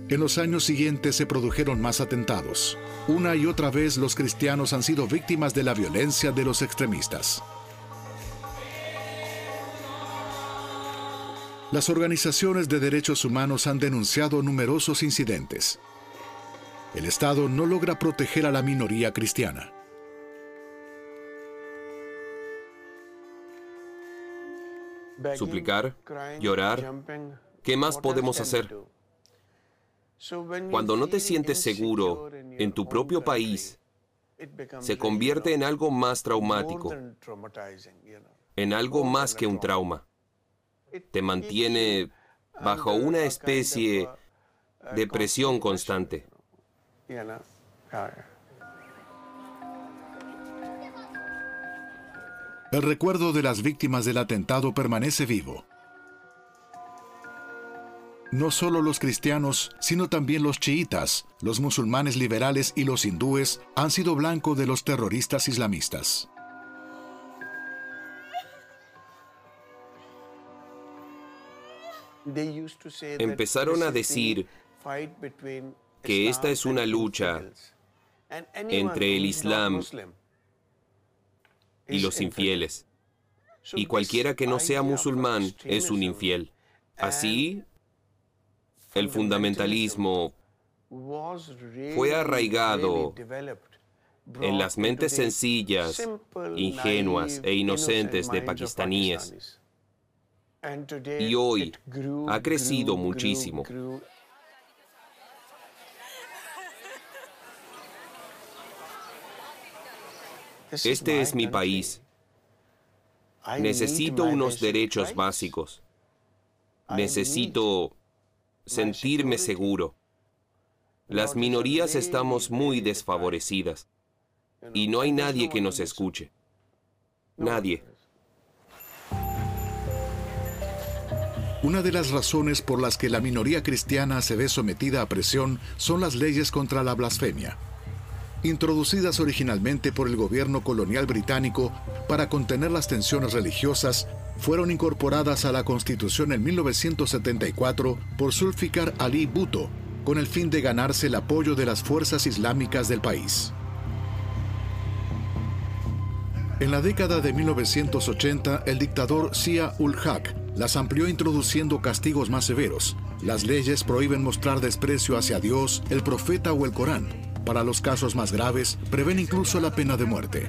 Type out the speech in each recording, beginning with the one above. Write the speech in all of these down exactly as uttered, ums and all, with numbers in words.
En los años siguientes se produjeron más atentados. Una y otra vez los cristianos han sido víctimas de la violencia de los extremistas. Las organizaciones de derechos humanos han denunciado numerosos incidentes. El Estado no logra proteger a la minoría cristiana. Suplicar, llorar. ¿Qué más podemos hacer? Cuando no te sientes seguro en tu propio país, se convierte en algo más traumático, en algo más que un trauma. Te mantiene bajo una especie de presión constante. El recuerdo de las víctimas del atentado permanece vivo. No solo los cristianos, sino también los chiitas, los musulmanes liberales y los hindúes han sido blanco de los terroristas islamistas. Empezaron a decir que esta es una lucha entre el Islam y los infieles, y cualquiera que no sea musulmán es un infiel. Así, el fundamentalismo fue arraigado en las mentes sencillas, ingenuas e inocentes de pakistaníes. Y hoy ha crecido muchísimo. Este es mi país. Necesito unos derechos básicos. Necesito sentirme seguro. Las minorías estamos muy desfavorecidas y no hay nadie que nos escuche. Nadie. Una de las razones por las que la minoría cristiana se ve sometida a presión son las leyes contra la blasfemia. Introducidas originalmente por el gobierno colonial británico para contener las tensiones religiosas, fueron incorporadas a la Constitución en mil novecientos setenta y cuatro por Zulfikar Ali Bhutto, con el fin de ganarse el apoyo de las fuerzas islámicas del país. En la década de mil novecientos ochenta, el dictador Zia-ul-Haq las amplió introduciendo castigos más severos. Las leyes prohíben mostrar desprecio hacia Dios, el profeta o el Corán. Para los casos más graves, prevén incluso la pena de muerte.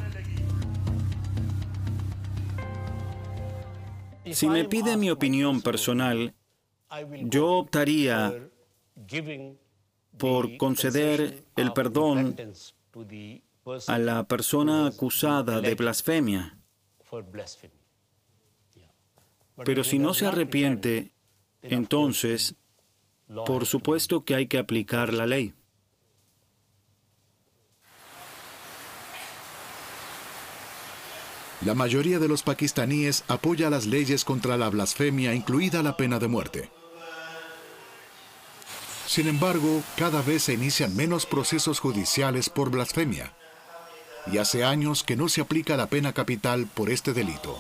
Si me pide mi opinión personal, yo optaría por conceder el perdón a la persona acusada de blasfemia. Pero si no se arrepiente, entonces, por supuesto que hay que aplicar la ley. La mayoría de los pakistaníes apoya las leyes contra la blasfemia, incluida la pena de muerte. Sin embargo, cada vez se inician menos procesos judiciales por blasfemia. Y hace años que no se aplica la pena capital por este delito.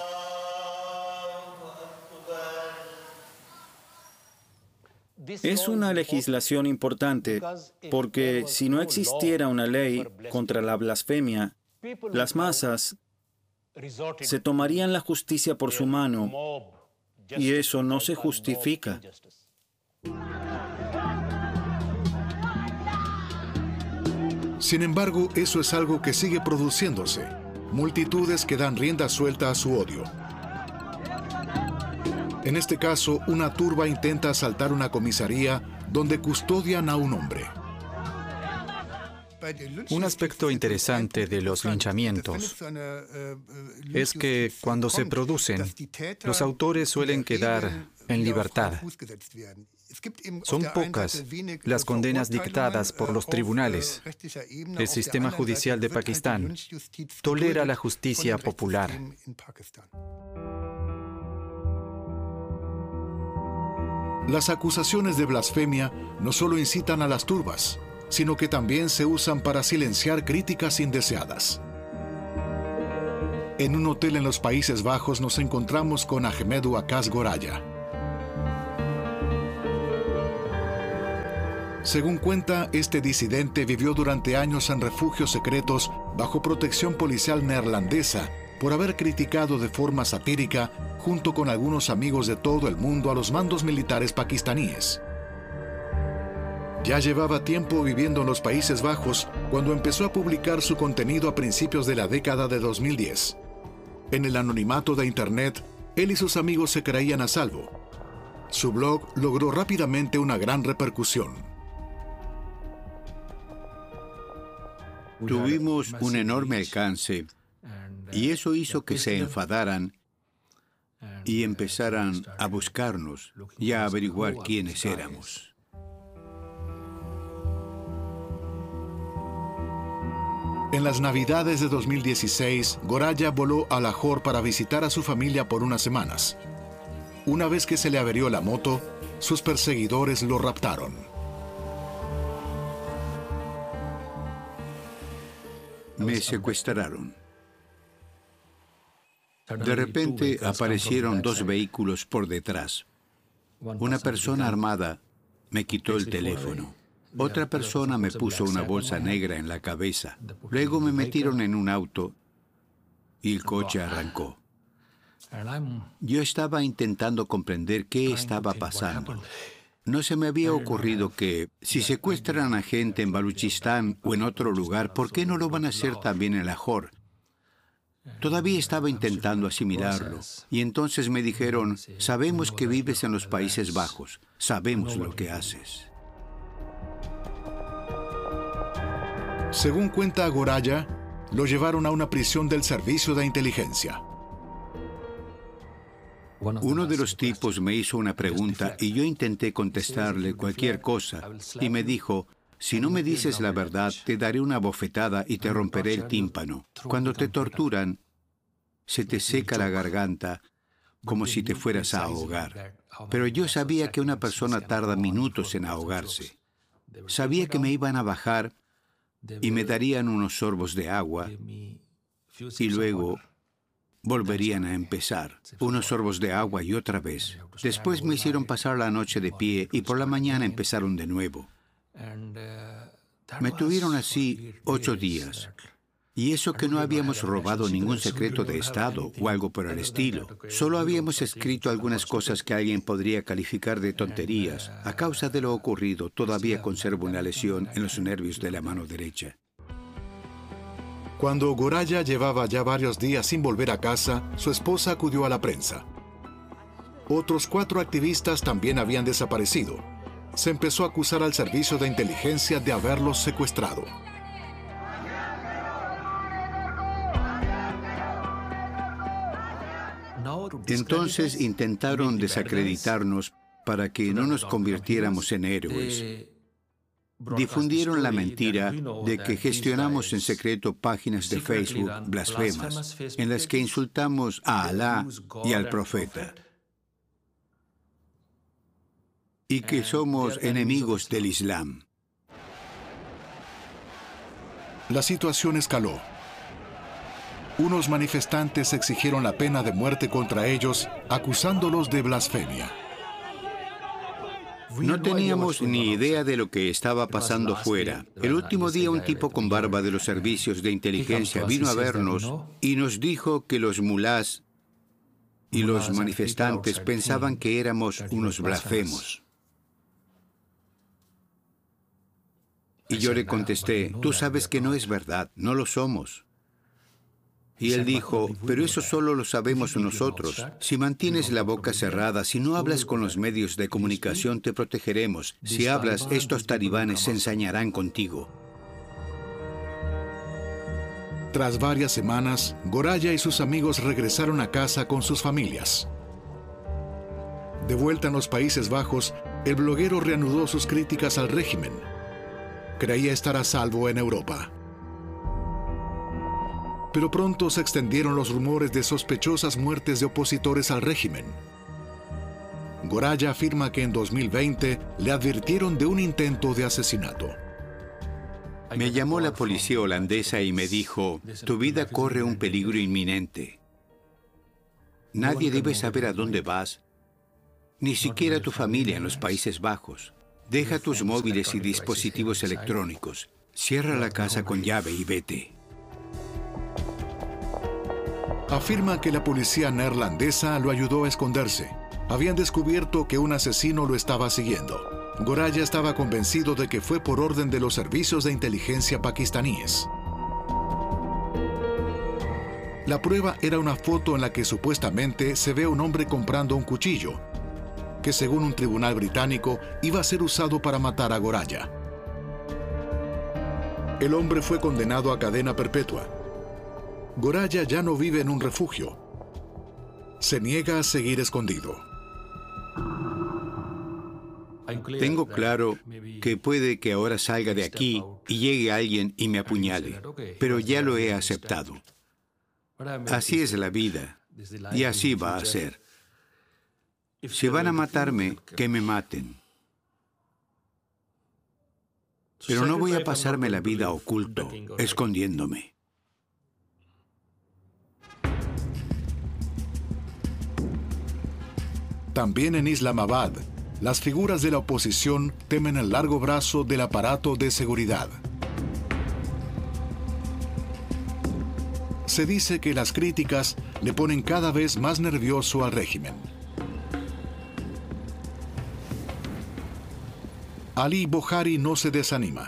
Es una legislación importante porque si no existiera una ley contra la blasfemia, las masas se tomarían la justicia por su mano y eso no se justifica. Sin embargo, eso es algo que sigue produciéndose. Multitudes que dan rienda suelta a su odio. En este caso, una turba intenta asaltar una comisaría donde custodian a un hombre. Un aspecto interesante de los linchamientos es que cuando se producen, los autores suelen quedar en libertad. Son pocas las condenas dictadas por los tribunales. El sistema judicial de Pakistán tolera la justicia popular. Las acusaciones de blasfemia no solo incitan a las turbas, sino que también se usan para silenciar críticas indeseadas. En un hotel en los Países Bajos nos encontramos con Ahmedu Akas Goraya. Según cuenta, este disidente vivió durante años en refugios secretos bajo protección policial neerlandesa por haber criticado de forma satírica, junto con algunos amigos de todo el mundo, a los mandos militares pakistaníes. Ya llevaba tiempo viviendo en los Países Bajos cuando empezó a publicar su contenido a principios de la década de dos mil diez. En el anonimato de Internet, él y sus amigos se creían a salvo. Su blog logró rápidamente una gran repercusión. Tuvimos un enorme alcance y eso hizo que se enfadaran y empezaran a buscarnos y a averiguar quiénes éramos. En las Navidades de dos mil dieciséis, Goraya voló a Lahore para visitar a su familia por unas semanas. Una vez que se le averió la moto, sus perseguidores lo raptaron. Me secuestraron. De repente aparecieron dos vehículos por detrás. Una persona armada me quitó el teléfono. Otra persona me puso una bolsa negra en la cabeza. Luego me metieron en un auto y el coche arrancó. Yo estaba intentando comprender qué estaba pasando. No se me había ocurrido que, si secuestran a gente en Baluchistán o en otro lugar, ¿por qué no lo van a hacer también en Lahore? Todavía estaba intentando asimilarlo. Y entonces me dijeron, sabemos que vives en los Países Bajos, sabemos lo que haces. Según cuenta Goraya, lo llevaron a una prisión del servicio de inteligencia. Uno de los tipos me hizo una pregunta y yo intenté contestarle cualquier cosa y me dijo, si no me dices la verdad, te daré una bofetada y te romperé el tímpano. Cuando te torturan, se te seca la garganta como si te fueras a ahogar. Pero yo sabía que una persona tarda minutos en ahogarse. Sabía que me iban a bajar y me darían unos sorbos de agua y luego volverían a empezar. Unos sorbos de agua y otra vez. Después me hicieron pasar la noche de pie y por la mañana empezaron de nuevo. Me tuvieron así ocho días. Y eso que no habíamos robado ningún secreto de Estado o algo por el estilo. Solo habíamos escrito algunas cosas que alguien podría calificar de tonterías. A causa de lo ocurrido, todavía conservo una lesión en los nervios de la mano derecha. Cuando Goraya llevaba ya varios días sin volver a casa, su esposa acudió a la prensa. Otros cuatro activistas también habían desaparecido. Se empezó a acusar al servicio de inteligencia de haberlos secuestrado. Entonces intentaron desacreditarnos para que no nos convirtiéramos en héroes. Difundieron la mentira de que gestionamos en secreto páginas de Facebook blasfemas en las que insultamos a Alá y al profeta y que somos enemigos del Islam. La situación escaló. Unos manifestantes exigieron la pena de muerte contra ellos, acusándolos de blasfemia. No teníamos ni idea de lo que estaba pasando fuera. El último día un tipo con barba de los servicios de inteligencia vino a vernos y nos dijo que los mulás y los manifestantes pensaban que éramos unos blasfemos. Y yo le contesté, tú sabes que no es verdad, no lo somos. Y él dijo, pero eso solo lo sabemos nosotros. Si mantienes la boca cerrada, si no hablas con los medios de comunicación, te protegeremos. Si hablas, estos talibanes se ensañarán contigo. Tras varias semanas, Goraya y sus amigos regresaron a casa con sus familias. De vuelta en los Países Bajos, el bloguero reanudó sus críticas al régimen. Creía estar a salvo en Europa. Pero pronto se extendieron los rumores de sospechosas muertes de opositores al régimen. Goraya afirma que en dos mil veinte le advirtieron de un intento de asesinato. Me llamó la policía holandesa y me dijo, tu vida corre un peligro inminente. Nadie debe saber a dónde vas, ni siquiera tu familia en los Países Bajos. Deja tus móviles y dispositivos electrónicos. Cierra la casa con llave y vete. Afirma que la policía neerlandesa lo ayudó a esconderse. Habían descubierto que un asesino lo estaba siguiendo. Goraya estaba convencido de que fue por orden de los servicios de inteligencia pakistaníes. La prueba era una foto en la que supuestamente se ve a un hombre comprando un cuchillo, que según un tribunal británico iba a ser usado para matar a Goraya. El hombre fue condenado a cadena perpetua. Goraya ya no vive en un refugio. Se niega a seguir escondido. Tengo claro que puede que ahora salga de aquí y llegue alguien y me apuñale, pero ya lo he aceptado. Así es la vida, y así va a ser. Si van a matarme, que me maten. Pero no voy a pasarme la vida oculto, escondiéndome. También en Islamabad, las figuras de la oposición temen el largo brazo del aparato de seguridad. Se dice que las críticas le ponen cada vez más nervioso al régimen. Ali Bohari no se desanima.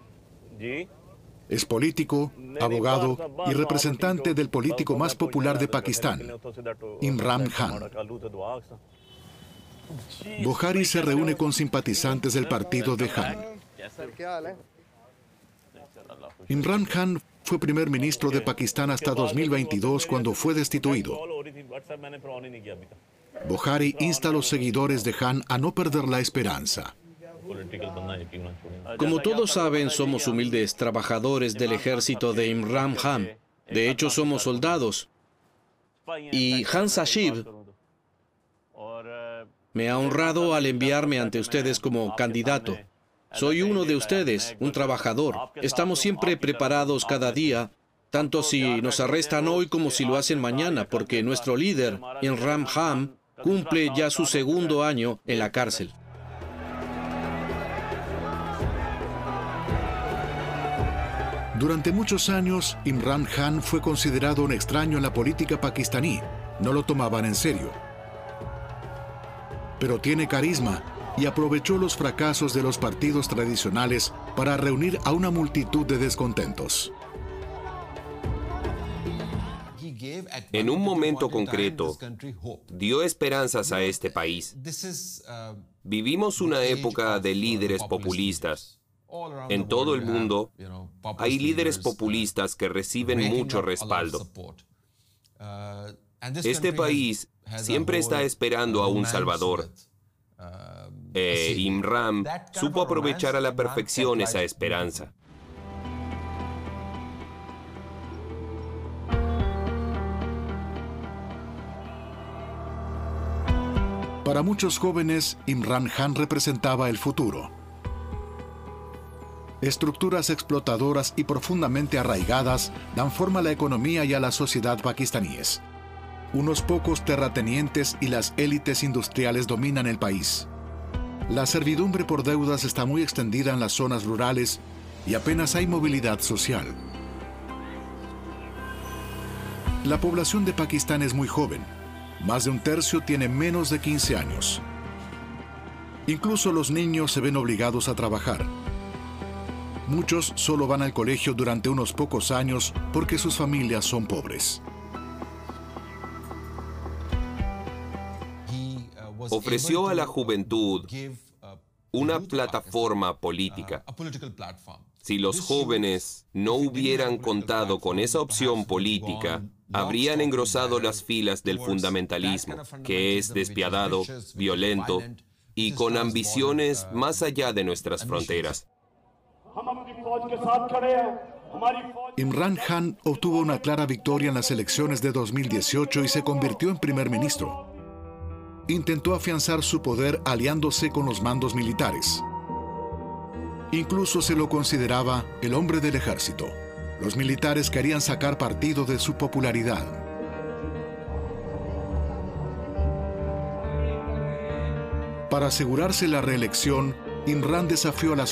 Es político, abogado y representante del político más popular de Pakistán, Imran Khan. Bohari se reúne con simpatizantes del partido de Khan. Imran Khan fue primer ministro de Pakistán hasta dos mil veintidós, cuando fue destituido. Bohari insta a los seguidores de Khan a no perder la esperanza. Como todos saben, somos humildes trabajadores del ejército de Imran Khan. De hecho, somos soldados. Y Han Sahib me ha honrado al enviarme ante ustedes como candidato. Soy uno de ustedes, un trabajador. Estamos siempre preparados cada día, tanto si nos arrestan hoy como si lo hacen mañana, porque nuestro líder, Imran Khan, cumple ya su segundo año en la cárcel. Durante muchos años, Imran Khan fue considerado un extraño en la política pakistaní. No lo tomaban en serio. Pero tiene carisma y aprovechó los fracasos de los partidos tradicionales para reunir a una multitud de descontentos. En un momento concreto, dio esperanzas a este país. Vivimos una época de líderes populistas. En todo el mundo hay líderes populistas que reciben mucho respaldo. Este país siempre está esperando a un salvador. Eh, Imran supo aprovechar a la perfección esa esperanza. Para muchos jóvenes, Imran Khan representaba el futuro. Estructuras explotadoras y profundamente arraigadas dan forma a la economía y a la sociedad pakistaníes. Unos pocos terratenientes y las élites industriales dominan el país. La servidumbre por deudas está muy extendida en las zonas rurales y apenas hay movilidad social. La población de Pakistán es muy joven. Más de un tercio tiene menos de quince años. Incluso los niños se ven obligados a trabajar. Muchos solo van al colegio durante unos pocos años porque sus familias son pobres. Ofreció a la juventud una plataforma política. Si los jóvenes no hubieran contado con esa opción política, habrían engrosado las filas del fundamentalismo, que es despiadado, violento y con ambiciones más allá de nuestras fronteras. Imran Khan obtuvo una clara victoria en las elecciones de dos mil dieciocho y se convirtió en primer ministro. Intentó afianzar su poder aliándose con los mandos militares. Incluso se lo consideraba el hombre del ejército. Los militares querían sacar partido de su popularidad. Para asegurarse la reelección, Imran desafió a las